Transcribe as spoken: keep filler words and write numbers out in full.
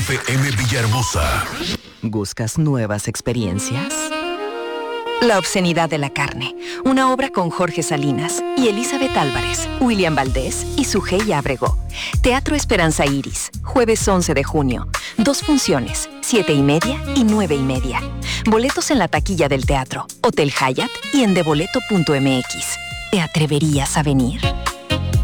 F M Villahermosa. ¿Buscas nuevas experiencias? La obscenidad de la carne, una obra con Jorge Salinas y Elizabeth Álvarez, William Valdés y Sujei Ábrego. Teatro Esperanza Iris, jueves once de junio. Dos funciones, siete y media y nueve y media. Boletos en la taquilla del teatro, Hotel Hyatt y en deboleto punto m x. ¿Te atreverías a venir?